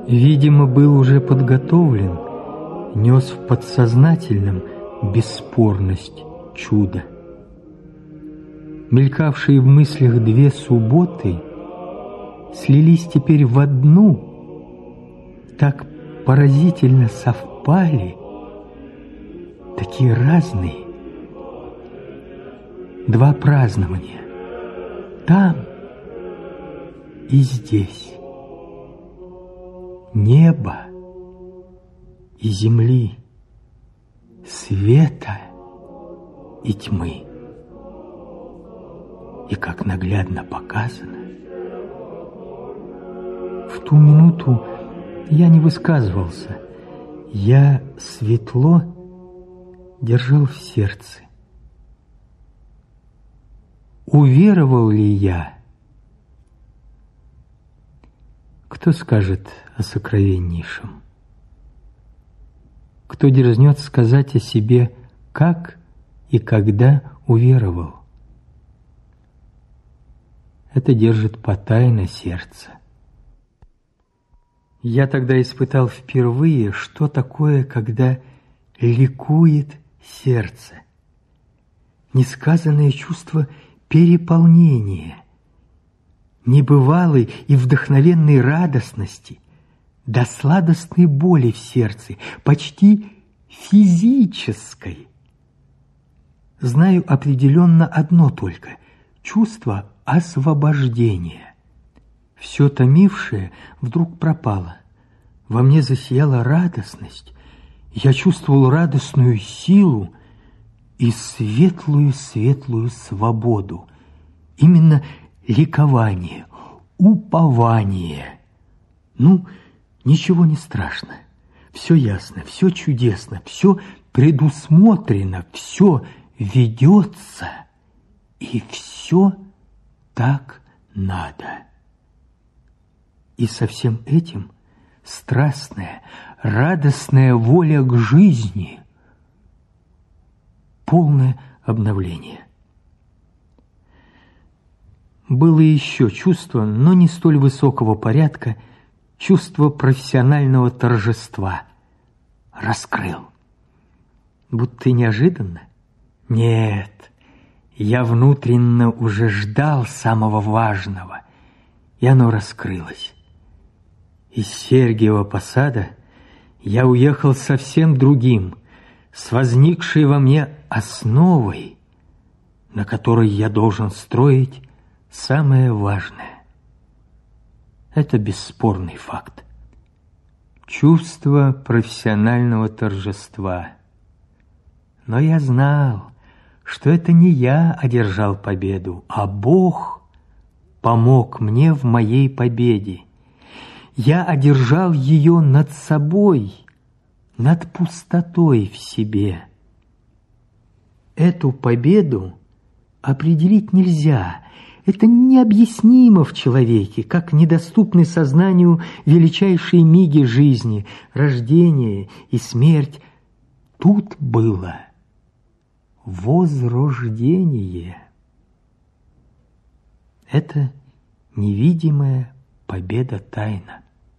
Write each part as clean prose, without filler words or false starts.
видимо, был уже подготовлен, нес в подсознательном бесспорность чуда. Мелькавшие в мыслях две субботы слились теперь в одну, так поразительно совпали, такие разные. Два празднования там и здесь, неба и земли, света и тьмы. И как наглядно показано, в ту минуту я не высказывался, я светло держал в сердце. Уверовал ли я? Кто скажет о сокровеннейшем? Кто дерзнет сказать о себе, как и когда уверовал? Это держит потайно сердце. Я тогда испытал впервые, что такое, когда ликует сердце. Несказанное чувство переполнения, небывалой и вдохновенной радостности, до сладостной боли в сердце, почти физической. Знаю определенно одно только – чувство освобождения. Все томившее вдруг пропало. Во мне засияла радостность. Я чувствовал радостную силу и светлую свободу. Именно ликование, упование. Ничего не страшно. Все ясно, все чудесно, все предусмотрено, все ведется, и все так надо. И со всем этим страстная, радостная воля к жизни, полное обновление. Было еще чувство, но не столь высокого порядка, чувство профессионального торжества. Раскрыл. Будто неожиданно? Нет, я внутренно уже ждал самого важного, и оно раскрылось. Из Сергиева Посада я уехал совсем другим, с возникшей во мне основой, на которой я должен строить самое важное. Это бесспорный факт. Чувство профессионального торжества. Но я знал, что это не я одержал победу, а Бог помог мне в моей победе. Я одержал ее над собой, над пустотой в себе. Эту победу определить нельзя. Это необъяснимо в человеке, как недоступны сознанию величайшие миги жизни, рождение и смерть. Тут было возрождение. Это невидимая победа тайна.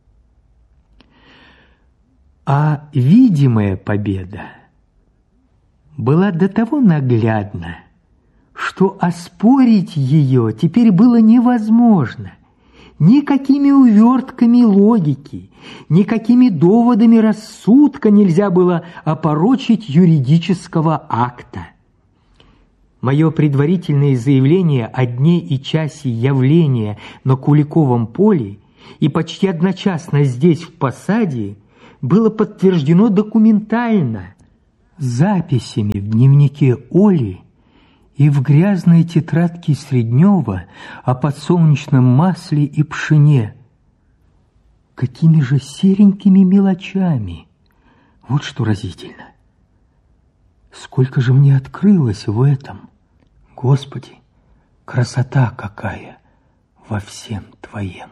А видимая победа была до того наглядна, что оспорить ее теперь было невозможно. Никакими увертками логики, никакими доводами рассудка нельзя было опорочить юридического акта. Мое предварительное заявление о дне и часе явления на Куликовом поле и почти одночасно здесь, в Посаде, было подтверждено документально записями в дневнике Оли и в грязной тетрадке Среднева о подсолнечном масле и пшене. Какими же серенькими мелочами! Вот что разительно! Сколько же мне открылось в этом! Господи, красота какая во всем Твоем!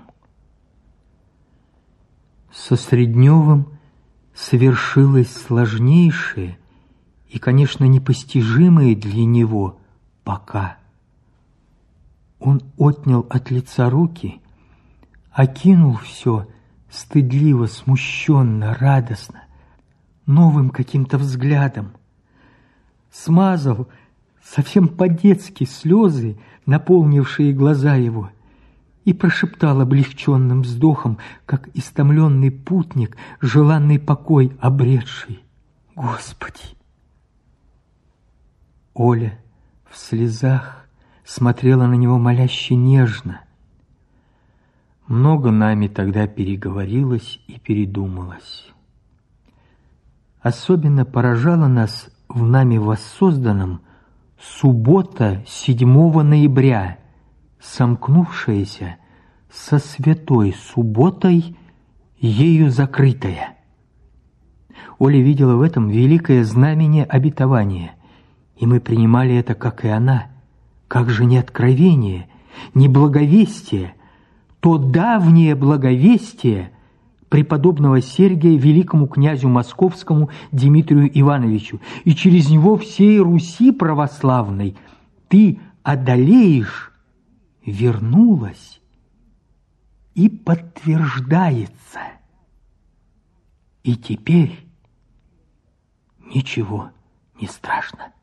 Со Средневым совершилось сложнейшее и, конечно, непостижимое для него пока. Он отнял от лица руки, окинул все стыдливо, смущенно, радостно, новым каким-то взглядом. Смазал совсем по-детски слезы, наполнившие глаза его, и прошептал облегченным вздохом, как истомленный путник, желанный покой обретший: «Господи!» Оля в слезах смотрела на него моляще нежно. Много нами тогда переговорилось и передумалось. Особенно поражала нас в нами воссозданном суббота 7 ноября, сомкнувшаяся со святой субботой, ею закрытая. Оля видела в этом великое знамение обетования, и мы принимали это, как и она. Как же не откровение, не благовестие, то давнее благовестие преподобного Сергия великому князю московскому Дмитрию Ивановичу, и через него всей Руси православной ты одолеешь, вернулась и подтверждается. И теперь ничего не страшно.